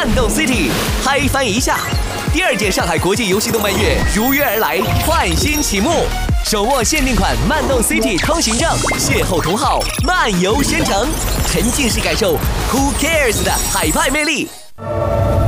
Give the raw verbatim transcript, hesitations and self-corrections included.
漫动 City， 嗨翻一下！第二届上海国际游戏动漫月如约而来，换新启幕，手握限定款漫动 City 通行证，邂逅同好，漫游仙城，沉浸式感受 Who Cares 的海派魅力。